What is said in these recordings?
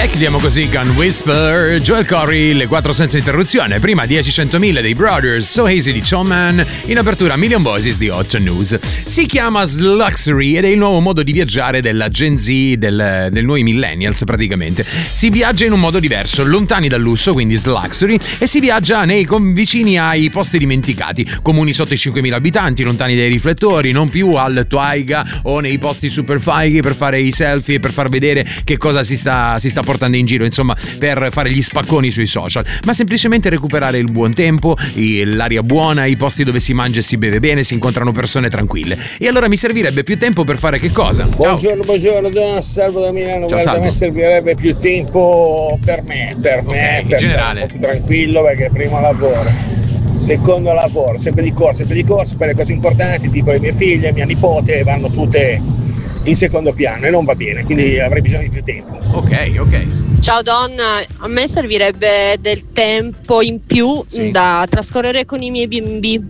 chiudiamo così con Whisper, Joel Corey, le 4 senza interruzione. Prima 10-100.000 dei Brothers, So Hazy di Showman, in apertura Million Voices di Hot News. Si chiama Sluxury ed è il nuovo modo di viaggiare della Gen Z, del nuovi millennials praticamente. Si viaggia in un modo diverso, lontani dal lusso, quindi Sluxury, e si viaggia vicini ai posti dimenticati, comuni sotto i 5.000 abitanti, lontani dai riflettori, non più al Taiga o nei posti super fighi per fare i selfie e per far vedere che cosa si sta portando in giro, insomma, per fare gli spacconi sui social, ma semplicemente recuperare il buon tempo, l'aria buona, i posti dove si mangia e si beve bene, si incontrano persone tranquille. E allora mi servirebbe più tempo per fare che cosa? Ciao. Buongiorno, Salvo da Milano. Ciao, Guarda, Salvo. a me servirebbe più tempo per me, in per generale. stare un po' più tranquillo, perché primo lavoro, secondo lavoro, sempre di corsa per le cose importanti, tipo le mie figlie, mia nipote, vanno tutte in secondo piano e non va bene, quindi avrei bisogno di più tempo. Ok. Ciao donna, a me servirebbe del tempo in più da trascorrere con i miei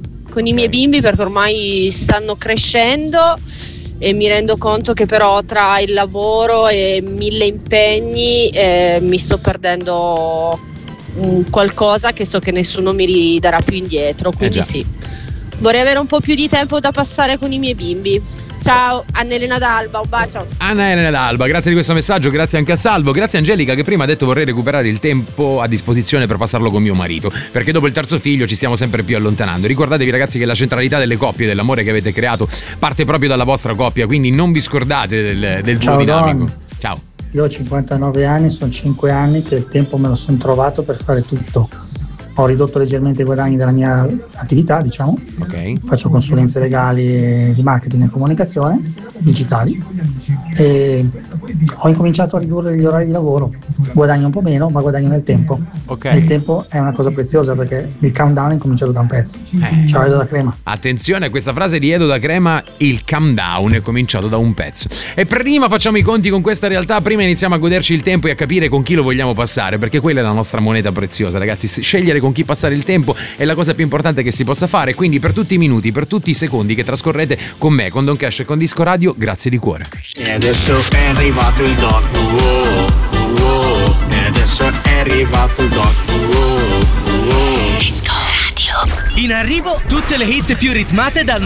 bimbi, perché ormai stanno crescendo e mi rendo conto che però tra il lavoro e 1000 impegni mi sto perdendo qualcosa che so che nessuno mi ridarà più indietro, quindi sì, vorrei avere un po' più di tempo da passare con i miei bimbi. Ciao, Anna Elena d'Alba, un bacio. Anna Elena d'Alba, grazie di questo messaggio, grazie anche a Salvo, grazie a Angelica che prima ha detto vorrei recuperare il tempo a disposizione per passarlo con mio marito, perché dopo il terzo figlio ci stiamo sempre più allontanando. Ricordatevi ragazzi che la centralità delle coppie, dell'amore che avete creato, parte proprio dalla vostra coppia, quindi non vi scordate del duo dinamico. Don. Ciao. Io ho 59 anni, sono 5 anni che il tempo me lo sono trovato per fare tutto. Ho ridotto leggermente i guadagni della mia attività, diciamo. Faccio consulenze legali e di marketing e comunicazione digitali e ho incominciato a ridurre gli orari di lavoro. Guadagno un po' meno, ma guadagno nel tempo. Il tempo è una cosa preziosa perché il countdown è incominciato da un pezzo. Ciao Edo da Crema. Attenzione a questa frase di Edo da Crema, il countdown è cominciato da un pezzo. E prima facciamo i conti con questa realtà, prima iniziamo a goderci il tempo e a capire con chi lo vogliamo passare, perché quella è la nostra moneta preziosa, ragazzi. Scegliere con chi passare il tempo è la cosa più importante che si possa fare, quindi per tutti i minuti, per tutti i secondi che trascorrete con me, con Don Cash e con Disco Radio, grazie di cuore. E adesso è arrivato il doc, e adesso è arrivato il doc, Disco Radio. In arrivo tutte le hit più ritmate dal